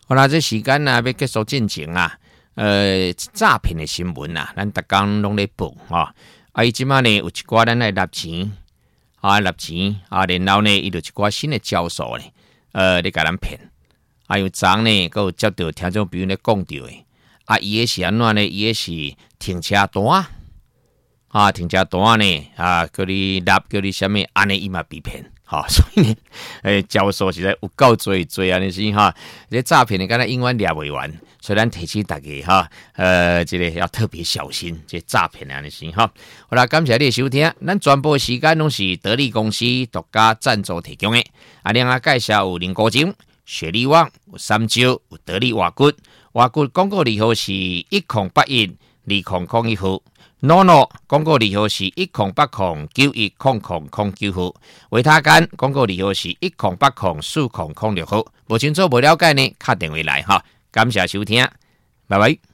好啦，这时间啊要结束进前啊，诈骗的新闻啊，咱逐工拢咧报吼。伊即马呢有一寡咱来纳钱，纳钱然后呢伊就一寡新的招数咧，咧甲咱骗。有昨呢，佮有接到听众朋友咧讲到诶，伊个是安怎呢？伊个是停车单停车单呢叫你纳，叫你啥物，安尼伊嘛被骗。所以呢，招数实在有够多啊！你是这诈骗的，敢若永远抓袂完，所以咱提醒大家这个要特别小心，这诈骗啊，你是好啦，感谢你的收听，咱全部时间拢是得力公司独家赞助提供的。另外介绍有零古精、雪力旺、有三椒、有得力瓦骨广告利号是10812001号。NONO 广告利号是1080910009号，维他干广告利号是10804006号。无清楚无了解呢，打电话来感谢收听，拜拜。